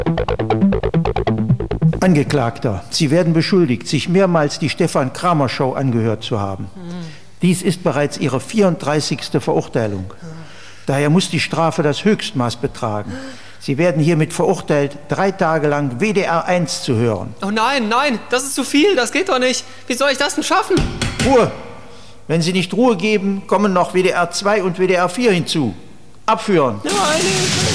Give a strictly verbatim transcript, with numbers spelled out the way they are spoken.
Angeklagter, Sie werden beschuldigt, sich mehrmals die Stefan Kramer Show angehört zu haben. Dies ist bereits Ihre vierunddreißigste Verurteilung. Daher muss die Strafe das Höchstmaß betragen. Sie werden hiermit verurteilt, drei Tage lang W D R eins zu hören. Oh nein, nein, das ist zu viel, das geht doch nicht. Wie soll ich das denn schaffen? Ruhe! Wenn Sie nicht Ruhe geben, kommen noch W D R zwei und W D R vier hinzu. Abführen! Nein,